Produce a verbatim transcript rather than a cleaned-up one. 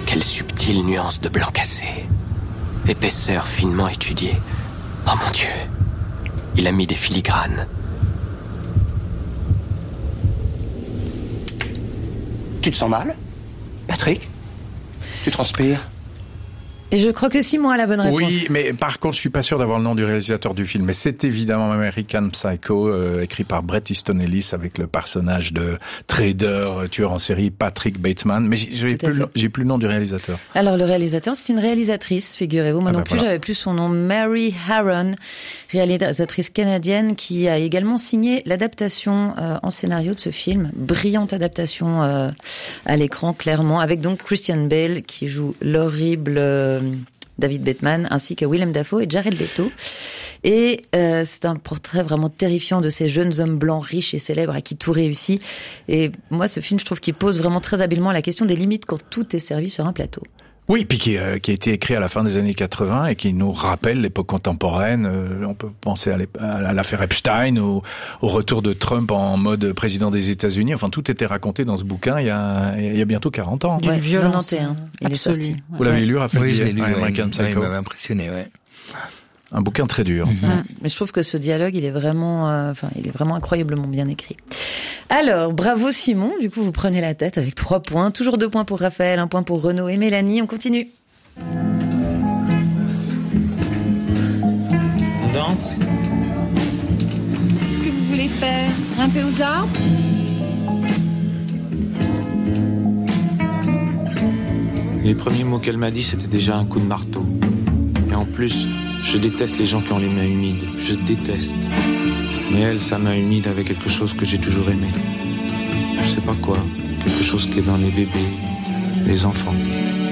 Quelle subtile nuance de blanc cassé. Épaisseur finement étudiée. Oh mon Dieu. Il a mis des filigranes. Tu te sens mal, Patrick? Tu transpires? Et je crois que Simon a la bonne réponse. Oui, mais par contre, je suis pas sûr d'avoir le nom du réalisateur du film. Mais c'est évidemment American Psycho, euh, écrit par Bret Easton Ellis avec le personnage de trader, tueur en série, Patrick Bateman. Mais j'ai, j'ai, plus, le, j'ai plus le nom du réalisateur. Alors, le réalisateur, c'est une réalisatrice, figurez-vous. Moi ah non ben plus, voilà. J'avais plus son nom. Mary Harron, réalisatrice canadienne qui a également signé l'adaptation euh, en scénario de ce film. Brillante adaptation euh, à l'écran, clairement, avec donc Christian Bale qui joue l'horrible... Euh, David Bateman, ainsi que Willem Dafoe et Jared Leto. Et euh, c'est un portrait vraiment terrifiant de ces jeunes hommes blancs riches et célèbres à qui tout réussit. Et moi, ce film, je trouve qu'il pose vraiment très habilement la question des limites quand tout est servi sur un plateau. Oui, puis qui, euh, qui a été écrit à la fin des années quatre-vingts et qui nous rappelle l'époque contemporaine. Euh, on peut penser à, à l'affaire Epstein, au, au retour de Trump en mode président des États-Unis. Enfin, tout était raconté dans ce bouquin il y a, il y a bientôt quarante ans. Ouais, quatre-vingt-onze, il est sorti. Vous l'avez lu, Raphaël? Oui, je l'ai lu. Ouais, ouais, American Psycho. Ouais, il m'avait impressionné, ouais. Un bouquin très dur. Mm-hmm. Ouais, mais je trouve que ce dialogue, il est vraiment, euh, enfin, il est vraiment incroyablement bien écrit. Alors, bravo Simon. Du coup, vous prenez la tête avec trois points. Toujours deux points pour Raphaël, un point pour Renaud et Mélanie. On continue. On danse? Qu'est-ce que vous voulez faire? Grimper aux arbres? Les premiers mots qu'elle m'a dit, c'était déjà un coup de marteau. Et en plus, je déteste les gens qui ont les mains humides. Je déteste. Mais elle, sa main humide avait quelque chose que j'ai toujours aimé. Je sais pas quoi. Quelque chose qui est dans les bébés, les enfants.